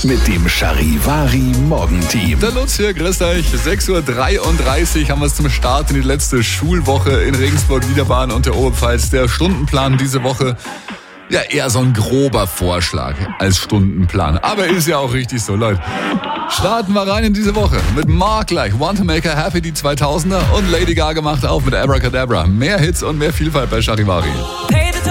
mit dem Charivari Morgenteam. Der Lutz hier, grüßt euch. 6.33 Uhr haben wir es zum Start in die letzte Schulwoche in Regensburg, Niederbayern und der Oberpfalz. Der Stundenplan diese Woche, ja eher so ein grober Vorschlag als Stundenplan. Aber ist ja auch richtig so, Leute. Starten wir rein in diese Woche mit Mark gleich, Want to Make Her Happy, die 2000er und Lady Gaga macht auf mit Abracadabra. Mehr Hits und mehr Vielfalt bei Charivari. Hey.